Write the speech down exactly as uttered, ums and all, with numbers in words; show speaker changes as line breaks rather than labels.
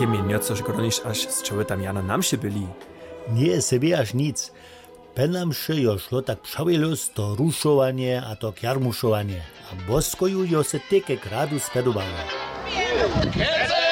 Takie mienio, což groniš až z człowieka Jana namše byli.
Nie sobie aż nic. Penamše jo šlo tak přavělos to rušovanie a to kjarmušovanie. A boskoju jo se teke kradu spedovala.